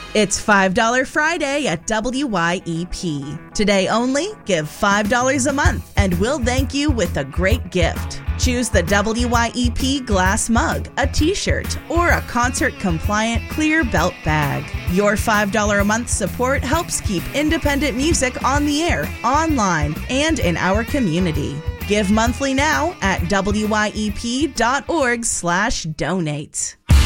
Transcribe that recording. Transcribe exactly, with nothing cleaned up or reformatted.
It's five dollars Friday at W Y E P. Today only, give five dollars a month and we'll thank you with a great gift. Choose the W Y E P glass mug, a t-shirt, or a concert-compliant clear belt bag. Your five dollars a month support helps keep independent music on the air, online, and in our community. Give monthly now at W Y E P dot org slash donate.